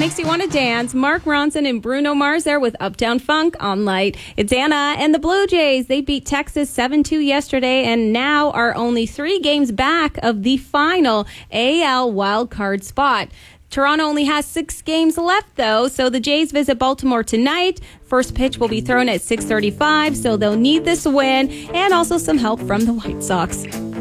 makes you want to dance. Mark Ronson and Bruno Mars there with Uptown Funk on Light. It's Anna and the Blue Jays. They beat Texas 7-2 yesterday and now are only 3 games back of the final AL wildcard spot. Toronto only has 6 games left, though, so the Jays visit Baltimore tonight. First pitch will be thrown at 6:35, so they'll need this win and also some help from the White Sox.